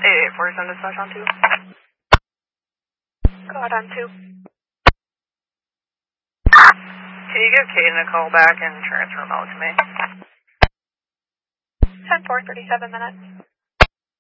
8847 dispatch on 2. Go ahead on 2. Can you give Kaden a call back and transfer him out to me? 10-4, 37 minutes.